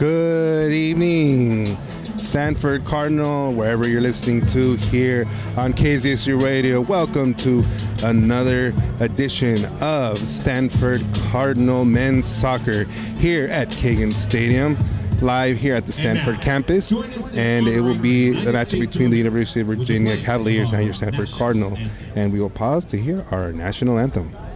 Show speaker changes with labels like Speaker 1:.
Speaker 1: Good evening, Stanford Cardinal, wherever you're listening to here on KZSU Radio. Welcome to another edition of Stanford Cardinal Men's Soccer here at Kagan Stadium, live here at the Stanford campus, and it will be the matchup between the University of Virginia Cavaliers and your Stanford Cardinal. And we will pause to hear our national anthem.